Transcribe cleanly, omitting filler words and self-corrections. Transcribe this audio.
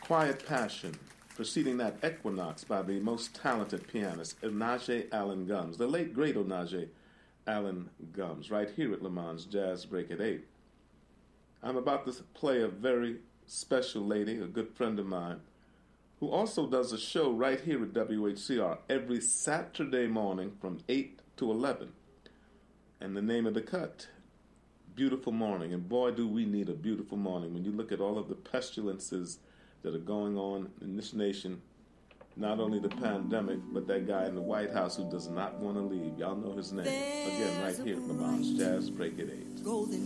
Quiet Passion, preceding that Equinox by the most talented pianist, Onaje Allen Gums, the late great Onaje Allen Gums, right here at Le Mans Jazz Break at 8. I'm about to play a very special lady, a good friend of mine, who also does a show right here at WHCR every Saturday morning from 8 to 11. And the name of the cut, Beautiful Morning. And boy, do we need a beautiful morning when you look at all of the pestilences that are going on in this nation. Not only the pandemic, but that guy in the White House who does not want to leave. Y'all know his name. Again, right here at Le Mans Jazz Break at 8.